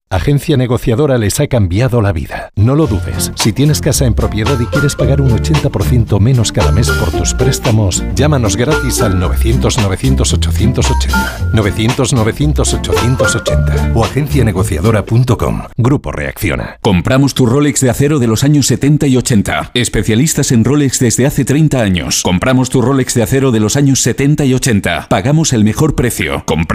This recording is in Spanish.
Agencia Negociadora les ha cambiado la vida. No lo dudes. Si tienes casa en propiedad y quieres pagar un 80% menos cada mes por tus préstamos, llámanos gratis al 900-900-880. 900-900-880 o agencianegociadora.com. Grupo Reacciona. Compramos tu Rolex de acero de los años 70 y 80. Especialistas en Rolex desde hace 30 años. Compramos tu Rolex de acero de los años 70 y 80. Pagamos el mejor precio.